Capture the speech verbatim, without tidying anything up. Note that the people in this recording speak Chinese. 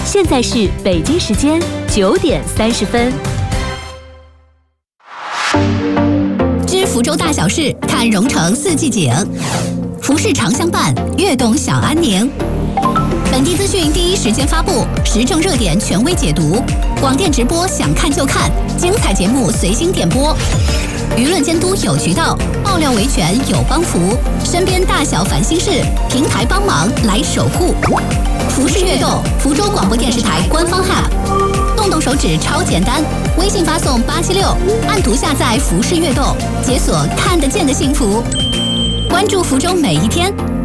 现在是北京时间九点三十分。 知福州大小事，看蓉城四季景。服饰常相伴，悦动小安宁。本地资讯第一时间发布，时政热点权威解读，广电直播想看就看，精彩节目随心点播。舆论监督有渠道，爆料维权有帮扶，身边大小烦心事，平台帮忙来守护。服饰悦动，福州广播电视台官方 App， 动动手指超简单，微信发送八七六，按图下载服饰悦动，解锁看得见的幸福。关注福州每一天，